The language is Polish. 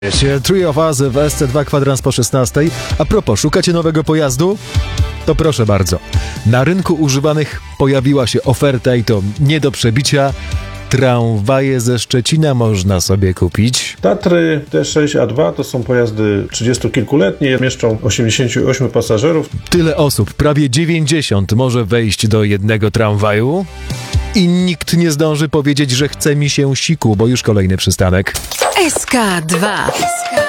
Three of Us w SC2 kwadrans po 16. A propos, szukacie nowego pojazdu? To proszę bardzo. Na rynku używanych pojawiła się oferta i to nie do przebicia. Tramwaje ze Szczecina można sobie kupić. Tatry T6A2 to są pojazdy 30-kilkuletnie, mieszczą 88 pasażerów. Tyle osób, prawie 90 może wejść do jednego tramwaju i nikt nie zdąży powiedzieć, że chce mi się siku, bo już kolejny przystanek. SK2.